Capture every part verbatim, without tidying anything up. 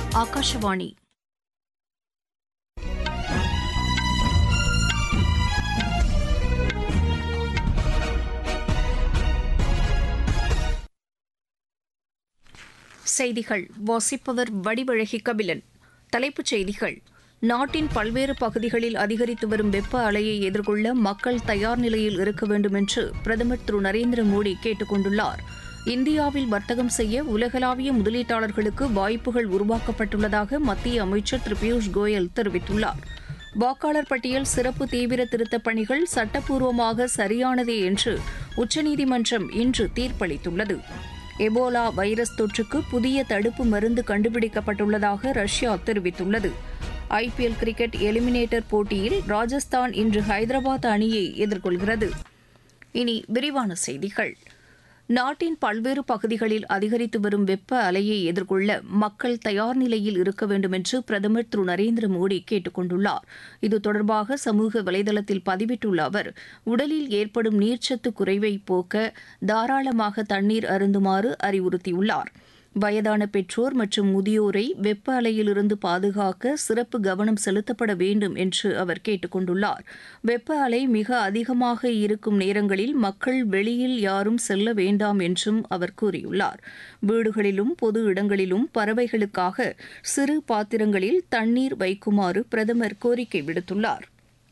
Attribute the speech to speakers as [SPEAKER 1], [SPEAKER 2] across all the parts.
[SPEAKER 1] ஆகாஷவாணி. செய்திகள் வாசிப்பவர் வடிவழகி கபிலன். தலைப்புச் செய்திகள்: நாட்டின் பல்வேறு பகுதிகளில் அதிகரித்து வரும் வெப்ப அலையை எதிர்கொள்ள மக்கள் தயார் நிலையில் இருக்க வேண்டும் என்று பிரதமர் திரு நரேந்திர மோடி கேட்டுக் கொண்டுள்ளார். இந்தியாவில் வர்த்தகம் செய்ய உலகளாவிய முதலீட்டாளர்களுக்கு வாய்ப்புகள் உருவாக்கப்பட்டுள்ளதாக மத்திய அமைச்சர் திரு பியூஷ் கோயல் தெரிவித்துள்ளார். வாக்காளர் பட்டியல் சிறப்பு தீவிர திருத்தப் பணிகள் சட்டப்பூர்வமாக சரியானதே என்று உச்சநீதிமன்றம் இன்று தீர்ப்பளித்துள்ளது. எபோலா வைரஸ் தொற்றுக்கு புதிய தடுப்பு மருந்து கண்டுபிடிக்கப்பட்டுள்ளதாக ரஷ்யா தெரிவித்துள்ளது. ஐபிஎல் கிரிக்கெட் எலிமினேட்டர் போட்டியில் ராஜஸ்தான் இன்று ஹைதராபாத் அணியை எதிர்கொள்கிறது. இனி விரிவான செய்திகள். நாட்டின் பல்வேறு பகுதிகளில் அதிகரித்து வரும் வெப்ப அலையை எதிர்கொள்ள மக்கள் தயார் நிலையில் இருக்க வேண்டும் என்று பிரதமர் திரு நரேந்திர மோடி கேட்டுக் கொண்டுள்ளார். இது தொடர்பாக சமூக வலைதளத்தில் பதிவிட்டுள்ள அவர், உடலில் ஏற்படும் நீர்ச்சத்து குறைவை போக்க தாராளமாக தண்ணீர் அருந்துமாறு அறிவுறுத்தியுள்ளார். வயதான பெற்றோர் மற்றும் முதியோரை வெப்ப அலையிலிருந்து பாதுகாக்க சிறப்பு கவனம் செலுத்தப்பட வேண்டும் என்று அவர் கேட்டுக் கொண்டுள்ளார். வெப்ப அலை மிக அதிகமாக இருக்கும் நேரங்களில் மக்கள் வெளியில் யாரும் செல்ல வேண்டாம் என்றும் அவர் கூறியுள்ளார். வீடுகளிலும் பொது இடங்களிலும் பறவைகளுக்காக சிறு பாத்திரங்களில் தண்ணீர் வைக்குமாறு பிரதமர் கோரிக்கை விடுத்துள்ளார்.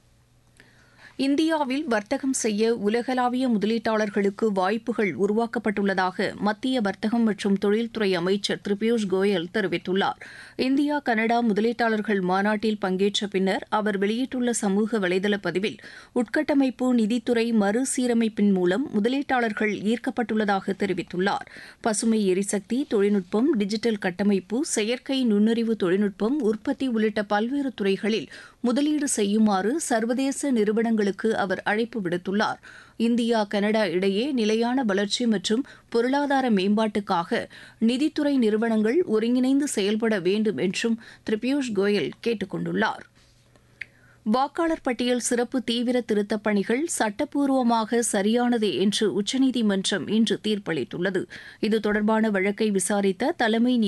[SPEAKER 1] இந்தியாவில் வர்த்தகம் செய்ய உலகளாவிய முதலீட்டாளர்களுக்கு வாய்ப்புகள் உருவாக்கப்பட்டுள்ளதாக மத்திய வர்த்தகம் மற்றும் தொழில்துறை அமைச்சர் திரு பியூஷ் கோயல் தெரிவித்துள்ளார். இந்தியா கனடா முதலீட்டாளர்கள் மாநாட்டில் பங்கேற்ற பின்னர் அவர் வெளியிட்டுள்ள சமூக வலைதள பதிவில், உட்கட்டமைப்பு நிதித்துறை மறுசீரமைப்பின் மூலம் முதலீட்டாளர்கள் ஈர்க்கப்பட்டுள்ளதாக தெரிவித்துள்ளார். பசுமை எரிசக்தி, தொழில்நுட்பம், டிஜிட்டல் கட்டமைப்பு, செயற்கை நுண்ணறிவு தொழில்நுட்பம், உற்பத்தி உள்ளிட்ட பல்வேறு துறைகளில் முதலீடு செய்யுமாறு சர்வதேச நிறுவனங்களுக்கு அவர் அழைப்பு விடுத்துள்ளார். இந்தியா கனடா இடையே நிலையான வளர்ச்சி மற்றும் பொருளாதார மேம்பாட்டுக்காக நிதித்துறை நிறுவனங்கள் ஒருங்கிணைந்து செயல்பட வேண்டும் என்றும் திரு பியூஷ் கோயல் கேட்டுக் கொண்டுள்ளார். வாக்காளர் பட்டியல் சிறப்பு தீவிர திருத்தப் பணிகள் சட்டப்பூர்வமாக சரியானதே என்று உச்சநீதிமன்றம் இன்று தீர்ப்பளித்துள்ளது. இது தொடர்பான வழக்கை விசாரித்த தலைமை